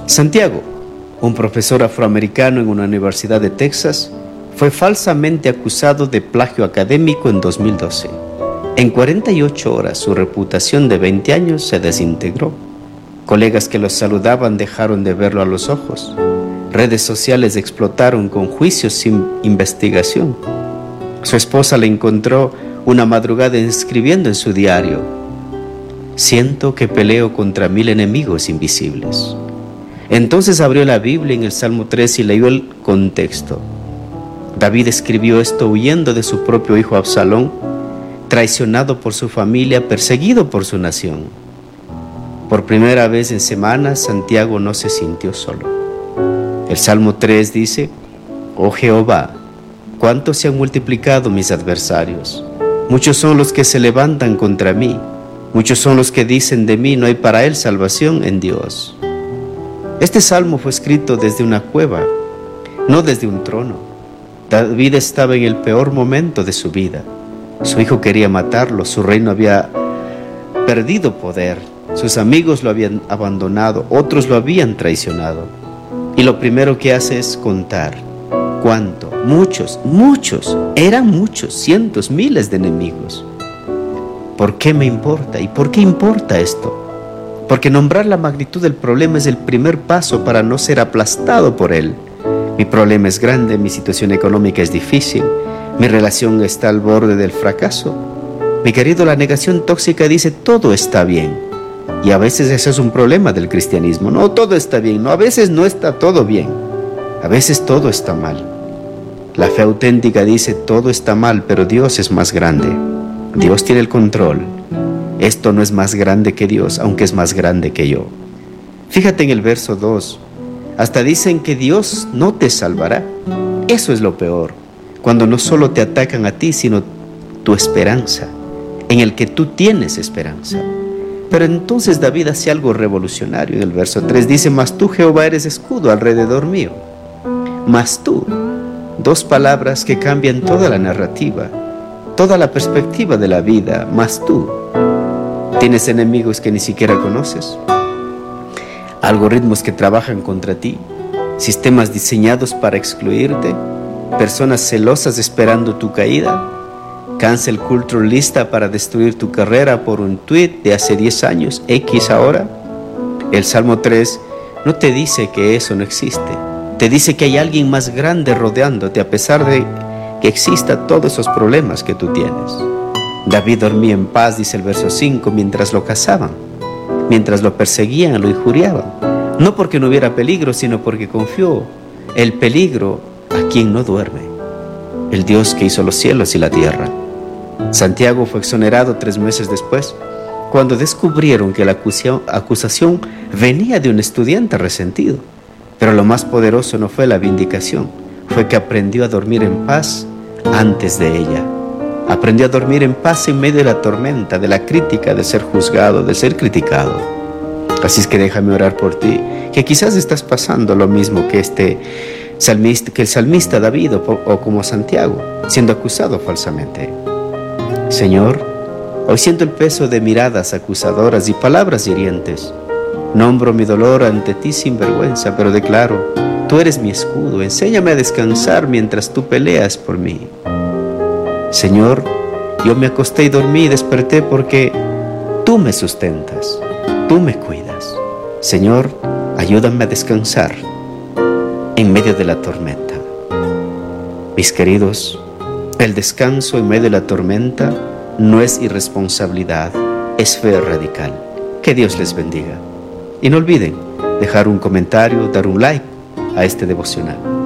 Santiago, un profesor afroamericano en una universidad de Texas, fue falsamente acusado de plagio académico en 2012. En 48 horas, su reputación de 20 años se desintegró. Colegas que lo saludaban dejaron de verlo a los ojos. Redes sociales explotaron con juicios sin investigación. Su esposa le encontró una madrugada escribiendo en su diario: siento que peleo contra 1000 enemigos invisibles. Entonces abrió la Biblia en el Salmo 3 y leyó el contexto. David escribió esto huyendo de su propio hijo Absalón, traicionado por su familia, perseguido por su nación. Por primera vez en semanas, Santiago no se sintió solo. El Salmo 3 dice: oh Jehová, cuánto se han multiplicado mis adversarios. Muchos son los que se levantan contra mí. Muchos son los que dicen de mí: no hay para él salvación en Dios. Este salmo fue escrito desde una cueva, no desde un trono. David estaba en el peor momento de su vida. Su hijo quería matarlo, su reino había perdido poder, sus amigos lo habían abandonado, otros lo habían traicionado. Y lo primero que hace es contar. ¿Cuánto? Muchos, eran muchos, cientos, miles de enemigos. ¿Por qué me importa? ¿Y por qué importa esto? Porque nombrar la magnitud del problema es el primer paso para no ser aplastado por él. Mi problema es grande, mi situación económica es difícil, mi relación está al borde del fracaso. Mi querido, la negación tóxica dice: todo está bien. Y a veces ese es un problema del cristianismo. No, todo está bien. No, a veces no está todo bien. A veces todo está mal. La fe auténtica dice: todo está mal, pero Dios es más grande. Dios tiene el control. Esto no es más grande que Dios, aunque es más grande que yo. Fíjate en el verso 2. Hasta dicen que Dios no te salvará. Eso es lo peor. Cuando no solo te atacan a ti, sino tu esperanza, en el que tú tienes esperanza. Pero entonces David hace algo revolucionario. En el verso 3 dice: mas tú, Jehová, eres escudo alrededor mío. Mas tú. Dos palabras que cambian toda la narrativa, toda la perspectiva de la vida. Mas tú. ¿Tienes enemigos que ni siquiera conoces? Algoritmos que trabajan contra ti, sistemas diseñados para excluirte, personas celosas esperando tu caída, cancel culture lista para destruir tu carrera por un tweet de hace 10 años, X ahora. El Salmo 3 no te dice que eso no existe, te dice que hay alguien más grande rodeándote a pesar de que exista todos esos problemas que tú tienes. David dormía en paz, dice el verso 5, mientras lo cazaban, mientras lo perseguían, lo injuriaban. No porque no hubiera peligro, sino porque confió el peligro a quien no duerme, el Dios que hizo los cielos y la tierra. Santiago fue exonerado 3 meses después, cuando descubrieron que la acusación venía de un estudiante resentido. Pero lo más poderoso no fue la vindicación, fue que aprendió a dormir en paz antes de ella. Aprendió a dormir en paz en medio de la tormenta, de la crítica, de ser juzgado, de ser criticado. Así es que déjame orar por ti, que quizás estás pasando lo mismo que el salmista David o como Santiago, siendo acusado falsamente. Señor, hoy siento el peso de miradas acusadoras y palabras hirientes. Nombro mi dolor ante ti sin vergüenza, pero declaro: tú eres mi escudo, enséñame a descansar mientras tú peleas por mí. Señor, yo me acosté y dormí y desperté porque tú me sustentas, tú me cuidas. Señor, ayúdame a descansar en medio de la tormenta. Mis queridos, el descanso en medio de la tormenta no es irresponsabilidad, es fe radical. Que Dios les bendiga. Y no olviden dejar un comentario, dar un like a este devocional.